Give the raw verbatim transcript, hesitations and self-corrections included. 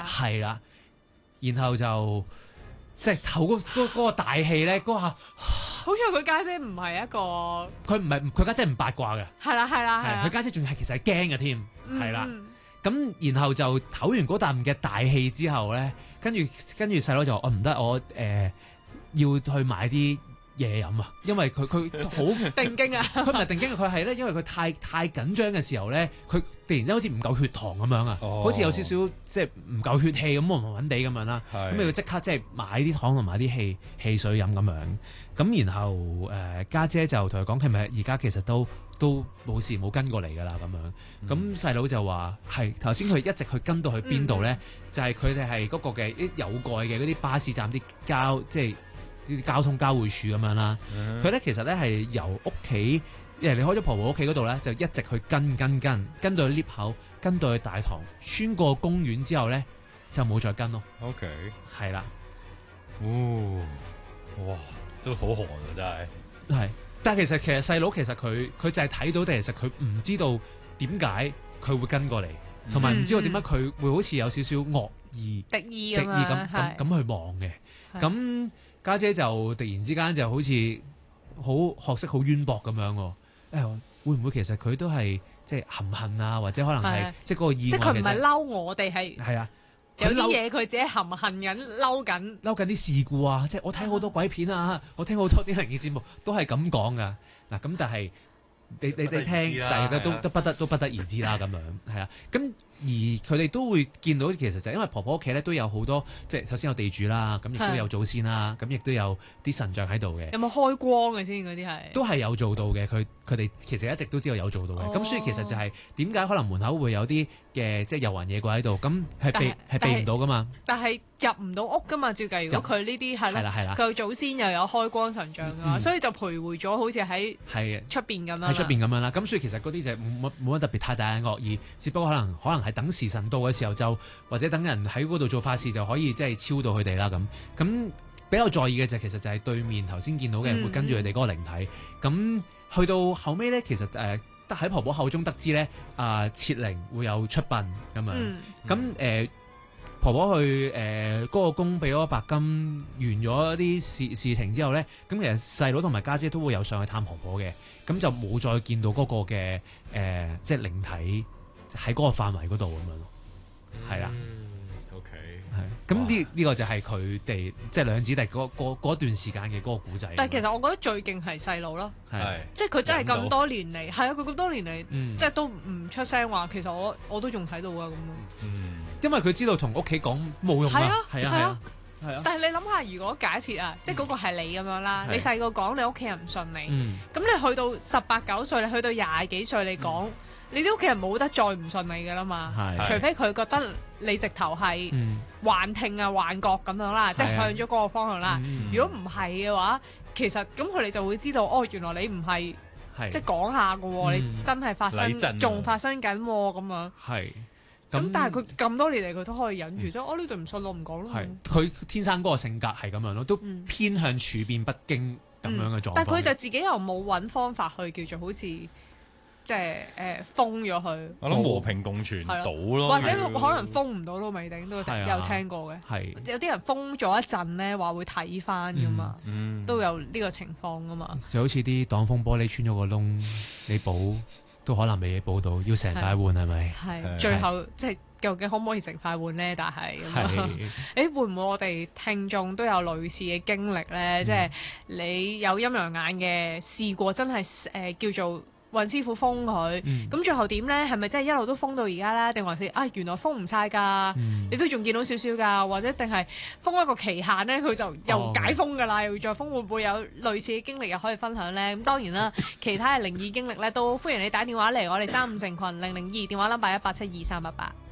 誒係啦，然後就即係透嗰嗰嗰個大氣咧，嗰下好彩佢家姐唔係一個， 佢唔係佢家姐唔八卦嘅， 係啦係啦係啦， 係佢家姐仲係其實係驚嘅添，係啦。 嗯咁然後就唞完嗰啖嘅大氣之後咧，跟住跟住細佬就話：我唔得，我誒、呃、要去買啲嘢飲啊，因為佢佢好定經啊， 佢唔係定經，佢係咧，因為佢太太緊張嘅時候咧，佢突然之間好似唔夠血糖咁樣啊， 哦、 好似有少少即係唔夠血氣咁，暈暈地咁樣啦。咁你要即刻即係買啲糖同埋啲汽汽水飲咁樣。咁然後誒家姐就同佢講，係咪而家其實都都冇事冇跟過嚟㗎啦咁樣。咁細佬就話係頭先佢一直去跟到去邊度咧，嗯、就係佢哋係嗰個嘅啲有蓋嘅嗰啲巴士站啲交即係。啲交通交匯處咁樣啦，佢咧、uh huh. 其實咧係由屋企，誒離開咗婆婆屋企嗰度咧，就一直去跟跟跟，跟到去 lift 口，跟到去大堂，穿過公園之後咧，就冇再跟咯。 OK， 係啦， 哦，哇，都好寒啊，真係。 係，但係其實其實細佬其實佢佢就係睇到，但其實佢唔知道點解佢會跟過嚟，同埋唔知道點解佢會好似有少少惡意、 敵意敵意咁咁咁去望嘅，咁。家姐，姐就突然之間就好似好學識好淵博咁樣喎，誒、哎、會唔會其實佢都係即係含恨啊，或者可能係的即係嗰個意外，即係佢唔係嬲我哋係係啊，有啲嘢佢自己含恨緊嬲緊嬲緊啲事故啊，即係我睇好多鬼片啊，我聽好多啲靈異節目都係咁講噶嗱，咁但係你你你聽，但係都都不得都不得而知啦咁樣係啊，咁。而佢哋都會見到，其實就係因為婆婆屋企咧都有好多，即係首先有地主啦，咁亦都有祖先啦，咁亦都有啲神像喺度嘅。 有冇開光嘅先？嗰啲係都係有做到嘅，佢佢哋其實一直都知道有做到嘅。咁、哦、所以其實就係點解可能門口會有啲嘅即係遊魂野鬼喺度，咁係避係避唔到噶嘛？ 但係入唔到屋噶嘛？照計，如果佢呢啲係啦係啦，佢祖先又有開光神像噶嘛，嗯、所以就徘徊咗，好似喺出邊咁樣。喺出邊咁樣啦，咁所以其實嗰啲就冇冇乜特別太大嘅惡意，只不過可能可能係。等時辰到嘅時候就或者等人喺嗰度做法事就可以即係超到佢哋啦咁，咁比較在意嘅就其實就係對面頭先見到嘅、嗯、會跟住佢哋嗰個靈體，咁去到後尾咧其實誒得喺婆婆口中得知咧啊設靈會有出殯咁樣，咁誒、嗯呃、婆婆去誒嗰、呃那個宮俾咗白金完咗啲事事情之後咧，咁其實細佬同埋家姐都會有上去探婆婆嘅，咁就冇再見到嗰個嘅誒、呃、即係靈體。喺嗰個範圍嗰度咁樣咯，係啦、 嗯、，OK， 係，咁呢呢個就係佢哋即係兩姊弟嗰嗰段時間嘅嗰個古仔。 但係其實我覺得最勁係細佬咯，係的， 即係佢真係咁多年嚟，係啊，佢咁多年嚟， 嗯、 即係都唔出聲話，其實我我都仲睇到啊咁咯。 嗯， 因為佢知道同屋企講冇用啊，係啊係啊。係啊， 但係你諗下，如果假設啊，即係嗰個係你咁樣啦， 嗯、 你細個講你屋企人唔信你，咁、 嗯、你去到十八九歲，你去到廿幾歲，你講。嗯你啲屋企人冇得再唔信你噶啦嘛，除非佢覺得你直頭係幻聽啊、幻覺咁樣啦，即係向咗嗰個方向啦。如果唔係嘅話，其實咁佢哋就會知道，哦，原來你唔係即係講下噶喎，你真係發生，仲發生緊咁樣。係咁，但係佢咁多年嚟，佢都可以忍住，即係我呢度唔信，我唔講咯。 係佢天生嗰個性格係咁樣咯，都偏向處變不驚咁樣嘅狀況。 但係佢就自己又冇揾方法去叫做好似。即係誒封咗佢， 我諗和平共存到咯， 或者可能封唔到都未定，都有聽過嘅。係有啲人封咗一陣咧，話會睇翻噶嘛，都有呢個情況噶嘛。 就好似啲擋風玻璃穿咗個窿，你補都可能未補到，要成塊換係咪？ 係最後即係究竟可唔可以成塊換咧？但係誒會唔會我哋聽眾都有類似嘅經歷咧？即係你有陰陽眼嘅試過，真係誒叫做。雲師傅封佢，咁、嗯、最後點咧？係咪真係一路都封到而家咧？定還是啊、哎？原來封唔晒㗎，嗯、你都仲見到少少㗎，或者定係封一個期限咧，佢就又解封㗎啦，哦、又再封，會唔會有類似嘅經歷又可以分享咧？咁當然啦，其他嘅靈異經歷咧，都歡迎你打電話嚟我哋三五成群零零二電話 number 一八七二三八八。